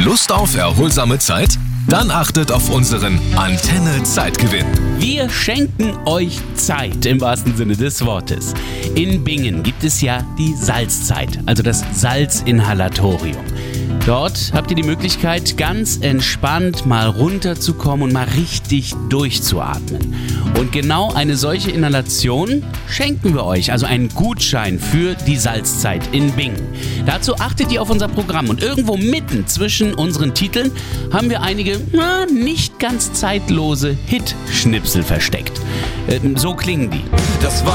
Lust auf erholsame Zeit? Dann achtet auf unseren Antenne-Zeitgewinn. Wir schenken euch Zeit im wahrsten Sinne des Wortes. In Bingen gibt es ja die Salzzeit, also das Salzinhalatorium. Dort habt ihr die Möglichkeit, ganz entspannt mal runterzukommen und mal richtig durchzuatmen. Und genau eine solche Inhalation schenken wir euch, also einen Gutschein für die Salzzeit in Bingen. Dazu achtet ihr auf unser Programm und irgendwo mitten zwischen unseren Titeln haben wir einige nicht ganz zeitlose Hit-Schnipsel versteckt. So klingen die. Das war